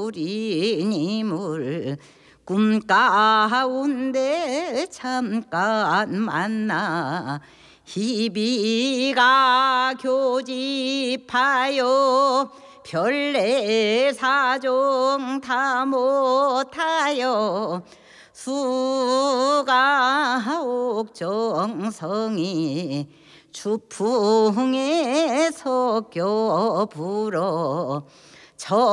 우리님을 꿈 가운데 잠깐 만나 희비가 교집하여 별내 사정 다 못하여 수가 옥정성이 주풍에 섞여 불어